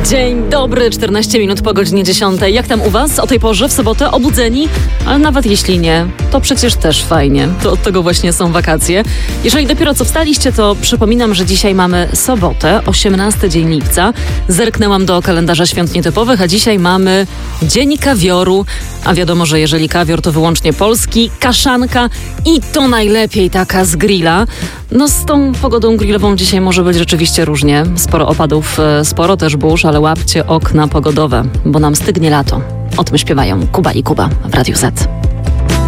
Dzień dobry, 14 minut po godzinie 10. Jak tam u Was o tej porze w sobotę? Obudzeni? Ale nawet jeśli nie, to przecież też fajnie. To od tego właśnie są wakacje. Jeżeli dopiero co wstaliście, to przypominam, że dzisiaj mamy sobotę, 18 dzień lipca. Zerknęłam do kalendarza świąt nietypowych, a dzisiaj mamy Dzień Kawioru. A wiadomo, że jeżeli kawior, to wyłącznie polski, kaszanka i to najlepiej taka z grilla. No z tą pogodą grillową dzisiaj może być rzeczywiście różnie. Sporo opadów, sporo też burz, ale łapcie okna pogodowe, bo nam stygnie lato. O tym śpiewają Kuba i Kuba w Radiu Z.